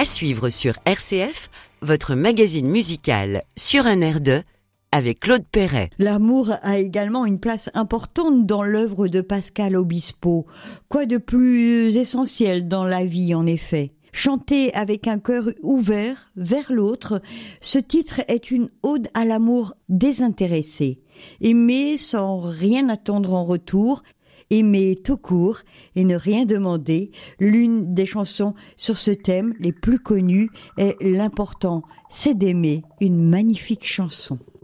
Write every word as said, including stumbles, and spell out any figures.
À suivre sur R C F, votre magazine musical sur un air de, avec Claude Perret. L'amour a également une place importante dans l'œuvre de Pascal Obispo. Quoi de plus essentiel dans la vie, en effet? Chanté avec un cœur ouvert vers l'autre, ce titre est une ode à l'amour désintéressé. Aimer sans rien attendre en retour, aimer tout court et ne rien demander. L'une des chansons sur ce thème les plus connues est L'important, c'est d'aimer, une magnifique chanson.